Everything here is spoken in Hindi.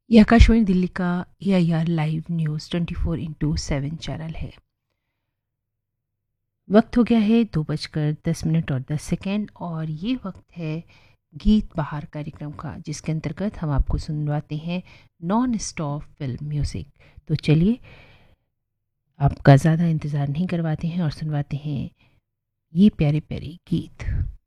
ये आकाशवाणी दिल्ली का AIR लाइव न्यूज़ 24/7 चैनल है। वक्त हो गया है 2:10 और 10 सेकेंड और ये वक्त है गीत बहार कार्यक्रम का, जिसके अंतर्गत हम आपको सुनवाते हैं नॉन स्टॉप फिल्म म्यूज़िक। तो चलिए, आपका ज़्यादा इंतज़ार नहीं करवाते हैं और सुनवाते हैं ये प्यारे प्यारे गीत।